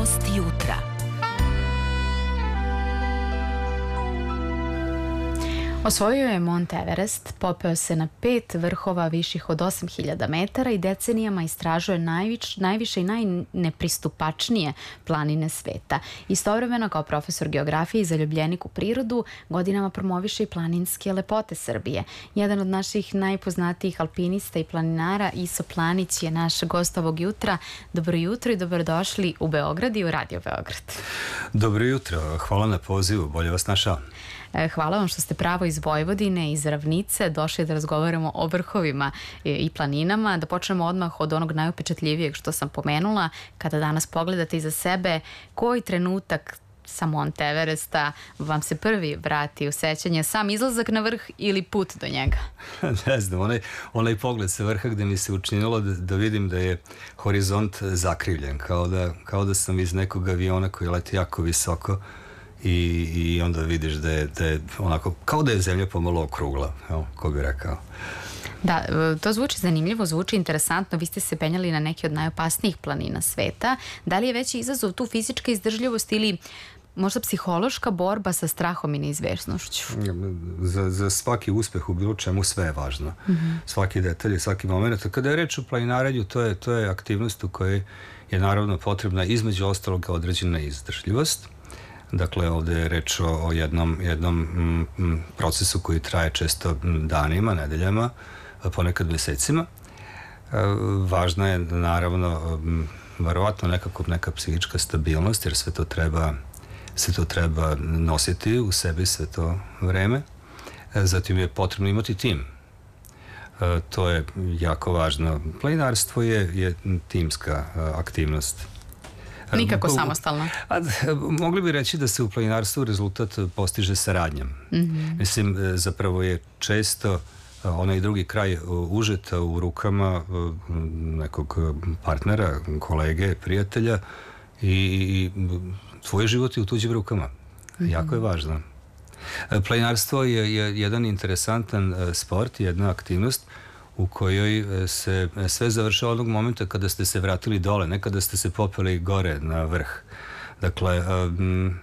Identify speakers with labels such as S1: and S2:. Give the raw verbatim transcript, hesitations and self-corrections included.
S1: Gost jutra. Osvojio je Mont Everest, popeo se na pet vrhova viših od osam hiljada metara i decenijama istražuje najviš, najviše i najnepristupačnije planine sveta. Istovremeno, kao profesor geografije i zaljubljenik u prirodu, godinama promoviše i planinske lepote Srbije. Jedan od naših najpoznatijih alpinista i planinara, Iso Planić, je naš gost ovog jutra. Dobro jutro i dobrodošli u Beograd i u Radio Beograd.
S2: Dobro jutro, hvala na pozivu, bolje vas našao.
S1: Hvala vam što ste pravo iz Vojvodine, iz Ravnice, došli da razgovaramo o vrhovima i planinama. Da počnemo odmah od onog najupečatljivijeg što sam pomenula. Kada danas pogledate iza sebe, koji trenutak sa Mont Everesta vam se prvi vrati u sećanje? Sam izlazak na vrh ili put do njega?
S2: Ne znam, onaj, onaj pogled sa vrha gde mi se učinilo da, da vidim da je horizont zakrivljen, kao da, kao da sam iz nekog aviona koji leti jako visoko. I, i onda vidiš da je, da je onako, kao da je zemlja pomalo okrugla, evo, ko bi rekao.
S1: Da, to zvuči zanimljivo, zvuči interesantno. Vi ste se penjali na neke od najopasnijih planina sveta. Da li je veći izazov tu fizička izdržljivost ili možda psihološka borba sa strahom i neizvesnošću?
S2: Za, za svaki uspeh u bilo čemu sve je važno. Mm-hmm. Svaki detalj, svaki moment. Kada je reč o planinarenju, to je, to je aktivnost u kojoj je naravno potrebna između ostalog određena izdržljivost. Dakle, ovde je reč o, o jednom, jednom m, procesu koji traje često danima, nedeljama, ponekad mesecima. E, važna je naravno m, verovatno nekako neka psihička stabilnost, jer sve to treba, sve to treba nositi u sebi sve to vreme. E, zatim je potrebno imati tim. E, to je jako važno. Planinarstvo je, je timska aktivnost.
S1: Nikako samostalno.
S2: A, mogli bi reći da se u planinarstvu rezultat postiže saradnjom. Mm-hmm. Mislim, zapravo je često onaj drugi kraj užet u rukama nekog partnera, kolege, prijatelja i, i tvoj život je u tuđim rukama. Mm-hmm. Jako je važno. Planinarstvo je, je jedan interesantan sport, jedna aktivnost u kojoj se sve završava onog momenta kada ste se vratili dole, ne kada ste se popeli gore na vrh. Dakle, um,